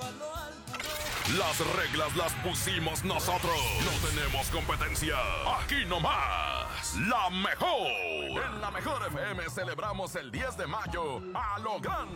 Las reglas las pusimos nosotros. No tenemos competencia. Aquí nomás, la mejor. En la Mejor FM celebramos el 10 de mayo a lo grande.